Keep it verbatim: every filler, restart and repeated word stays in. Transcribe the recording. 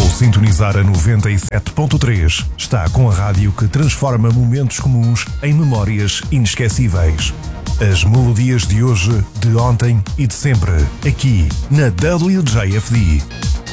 Sintonizar a noventa e sete ponto três, está com a rádio que transforma momentos comuns em memórias inesquecíveis. As melodias de hoje, de ontem e de sempre, aqui na W J F D.